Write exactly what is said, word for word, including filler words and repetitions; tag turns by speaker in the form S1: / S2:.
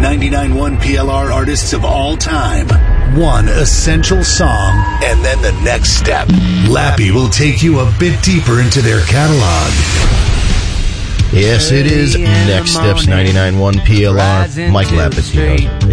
S1: ninety-nine point one P L R artists of all time. One essential song, and then the next step. Lappy will take you a bit deeper into their catalog.
S2: Yes, it is Next Steps ninety-nine point one P L R. Mike Lapidino.